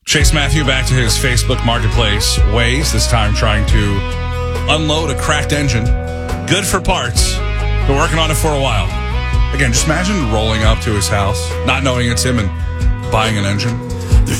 Chase Matthew back to his Facebook Marketplace ways, this time trying to unload a cracked engine. Good for parts. Been working on it for a while. Again, just imagine rolling up to his house, not knowing it's him, and buying an engine.